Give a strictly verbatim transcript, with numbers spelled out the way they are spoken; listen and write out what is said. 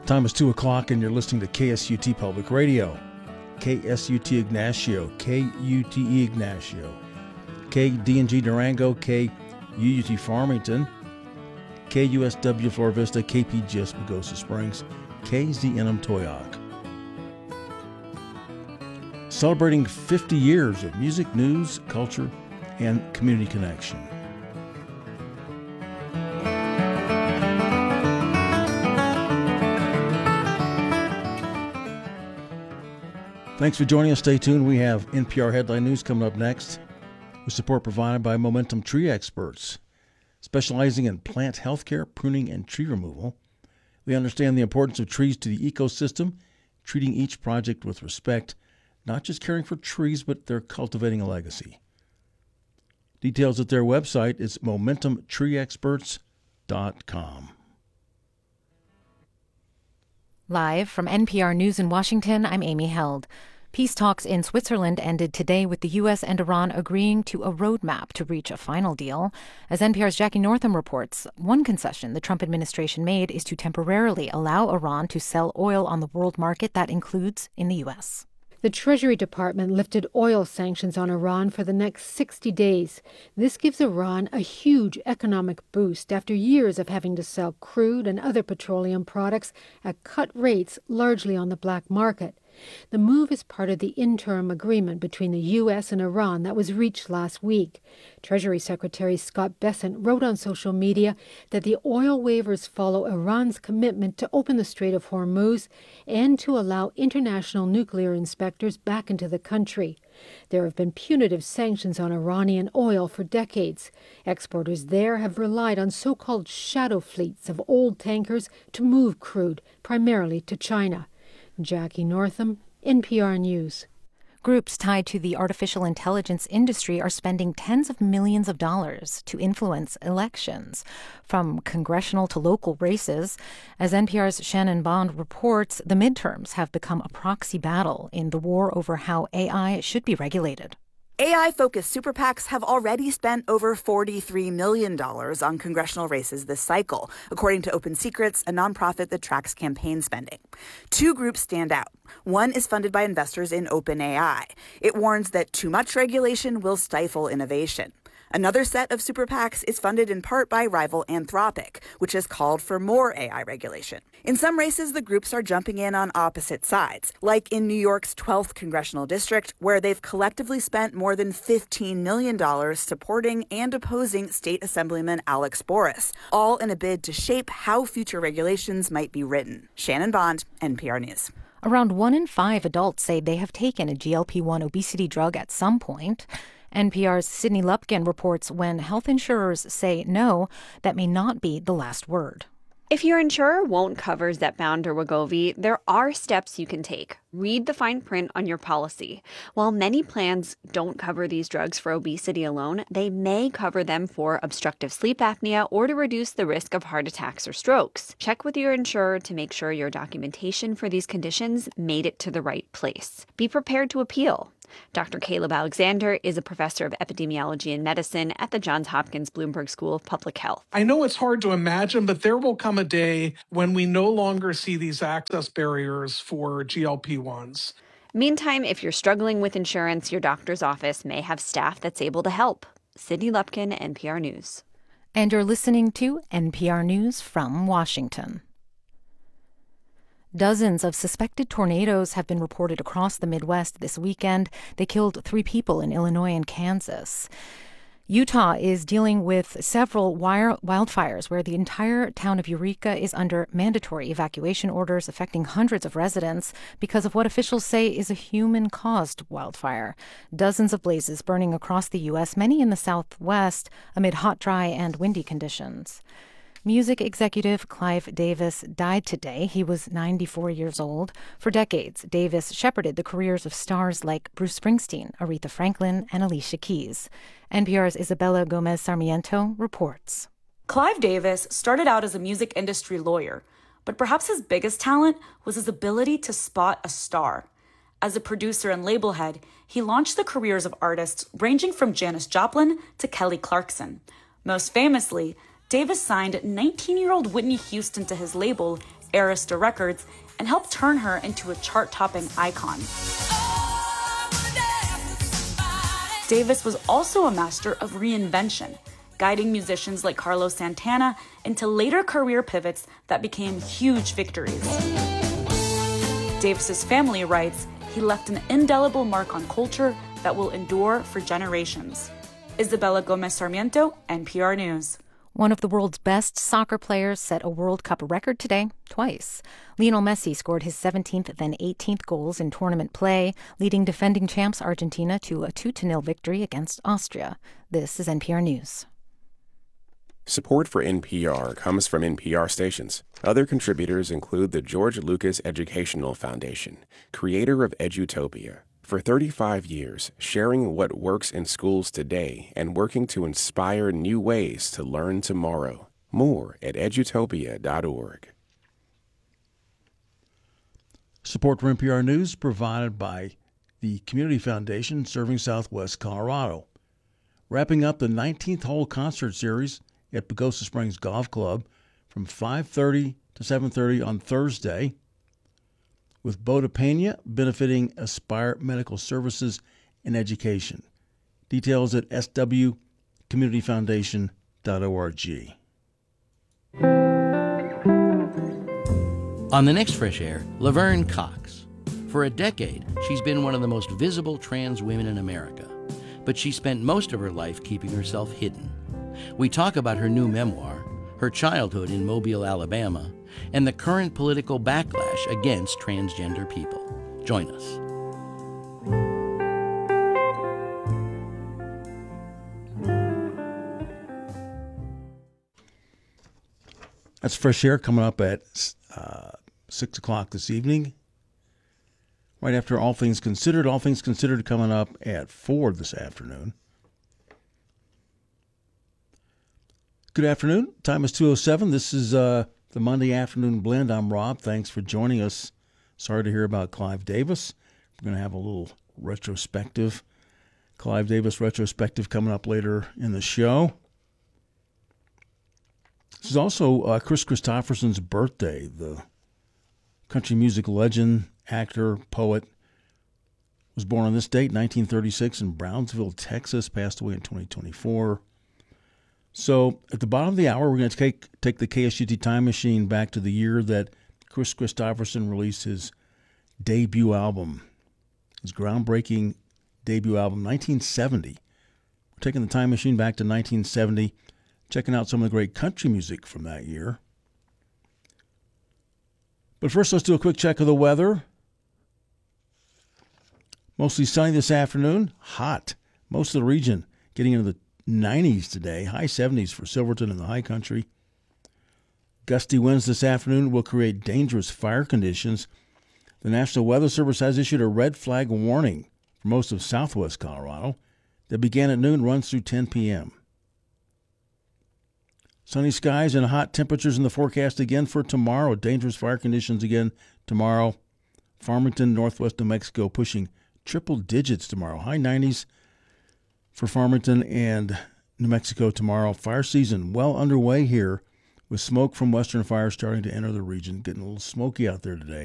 Time is two o'clock and you're listening to K S U T Public Radio. K S U T Ignacio, K U T E Ignacio, K D N G Durango, K U U T Farmington, K U S W Flora Vista, K P G S Pagosa Springs, K Z N M Toyoak. Celebrating fifty years of music, news, culture, and community connection. Thanks for joining us. Stay tuned. We have N P R Headline News coming up next, with support provided by Momentum Tree Experts, specializing in plant health care, pruning, and tree removal. They understand the importance of trees to the ecosystem, treating each project with respect, not just caring for trees, but they're cultivating a legacy. Details at their website is momentum tree experts dot com. Live from N P R News in Washington, I'm Amy Held. Peace talks in Switzerland ended today with the U S and Iran agreeing to a roadmap to reach a final deal. As N P R's Jackie Northam reports, one concession the Trump administration made is to temporarily allow Iran to sell oil on the world market. That includes in the U S. The Treasury Department lifted oil sanctions on Iran for the next sixty days. This gives Iran a huge economic boost after years of having to sell crude and other petroleum products at cut rates, largely on the black market. The move is part of the interim agreement between the U S and Iran that was reached last week. Treasury Secretary Scott Bessent wrote on social media that the oil waivers follow Iran's commitment to open the Strait of Hormuz and to allow international nuclear inspectors back into the country. There have been punitive sanctions on Iranian oil for decades. Exporters there have relied on so-called shadow fleets of old tankers to move crude, primarily to China. Jackie Northam, N P R News. Groups tied to the artificial intelligence industry are spending tens of millions of dollars to influence elections, from congressional to local races. As N P R's Shannon Bond reports, the midterms have become a proxy battle in the war over how A I should be regulated. A I-focused super PACs have already spent over forty-three million dollars on congressional races this cycle, according to Open Secrets, a nonprofit that tracks campaign spending. Two groups stand out. One is funded by investors in OpenAI. It warns that too much regulation will stifle innovation. Another set of super PACs is funded in part by rival Anthropic, which has called for more A I regulation. In some races, the groups are jumping in on opposite sides, like in New York's twelfth congressional district, where they've collectively spent more than fifteen million dollars supporting and opposing State Assemblyman Alex Boris, all in a bid to shape how future regulations might be written. Shannon Bond, N P R News. Around one in five adults say they have taken a G L P one obesity drug at some point. N P R's Sydney Lupkin reports when health insurers say no, that may not be the last word. If your insurer won't cover Zepbound or Wegovy, there are steps you can take. Read the fine print on your policy. While many plans don't cover these drugs for obesity alone, they may cover them for obstructive sleep apnea or to reduce the risk of heart attacks or strokes. Check with your insurer to make sure your documentation for these conditions made it to the right place. Be prepared to appeal. Doctor Caleb Alexander is a professor of epidemiology and medicine at the Johns Hopkins Bloomberg School of Public Health. I know it's hard to imagine, but there will come a day when we no longer see these access barriers for G L P ones. Meantime, if you're struggling with insurance, your doctor's office may have staff that's able to help. Sydney Lupkin, N P R News. And you're listening to N P R News from Washington. Dozens of suspected tornadoes have been reported across the Midwest this weekend. They killed three people in Illinois and Kansas. Utah is dealing with several wire wildfires where the entire town of Eureka is under mandatory evacuation orders affecting hundreds of residents because of what officials say is a human-caused wildfire. Dozens of blazes burning across the U S, many in the Southwest, amid hot, dry, and windy conditions. Music executive Clive Davis died today. He was ninety-four years old. For decades, Davis shepherded the careers of stars like Bruce Springsteen, Aretha Franklin, and Alicia Keys. N P R's Isabella Gomez Sarmiento reports. Clive Davis started out as a music industry lawyer, but perhaps his biggest talent was his ability to spot a star. As a producer and label head, he launched the careers of artists ranging from Janis Joplin to Kelly Clarkson. Most famously, Davis signed nineteen-year-old Whitney Houston to his label, Arista Records and helped turn her into a chart-topping icon. Davis was also a master of reinvention, guiding musicians like Carlos Santana into later career pivots that became huge victories. Davis's family writes, he left an indelible mark on culture that will endure for generations. Isabella Gomez Sarmiento, N P R News. One of the world's best soccer players set a World Cup record today, twice. Lionel Messi scored his seventeenth, then eighteenth goals in tournament play, leading defending champs Argentina to a two to nil victory against Austria. This is N P R News. Support for N P R comes from N P R stations. Other contributors include the George Lucas Educational Foundation, creator of Edutopia. For thirty-five years, sharing what works in schools today and working to inspire new ways to learn tomorrow. More at edutopia dot org. Support for N P R News provided by the Community Foundation serving Southwest Colorado. Wrapping up the nineteenth hole concert series at Pagosa Springs Golf Club from five thirty to seven thirty on Thursday, with Boda Pena benefiting Aspire Medical Services and Education. Details at s w community foundation dot org. On the next Fresh Air, Laverne Cox. For a decade, she's been one of the most visible trans women in America, but she spent most of her life keeping herself hidden. We talk about her new memoir, her childhood in Mobile, Alabama, and the current political backlash against transgender people. Join us. That's Fresh Air coming up at uh, six o'clock this evening. Right after All Things Considered. All Things Considered coming up at four this afternoon. Good afternoon. Time is two oh seven. This is uh, the Monday Afternoon Blend. I'm Rob. Thanks for joining us. Sorry to hear about Clive Davis. We're going to have a little retrospective, Clive Davis retrospective coming up later in the show. This is also uh, Chris Christopherson's birthday. The country music legend, actor, poet, was born on this date, nineteen thirty-six, in Brownsville, Texas, passed away in twenty twenty-four. So at the bottom of the hour, we're going to take take the K S U T time machine back to the year that Chris Christopherson released his debut album, his groundbreaking debut album, nineteen seventy. We're taking the time machine back to nineteen seventy, checking out some of the great country music from that year. But first, let's do a quick check of the weather. Mostly sunny this afternoon, hot. Most of the region getting into the nineties today, high seventies for Silverton and the high country. Gusty winds this afternoon will create dangerous fire conditions. The National Weather Service has issued a red flag warning for most of southwest Colorado that began at noon, runs through ten p.m. Sunny skies and hot temperatures in the forecast again for tomorrow. Dangerous fire conditions again tomorrow. Farmington, northwest New Mexico, pushing triple digits tomorrow. High nineties for Farmington and New Mexico tomorrow. Fire season well underway here with smoke from western fires starting to enter the region. Getting a little smoky out there today.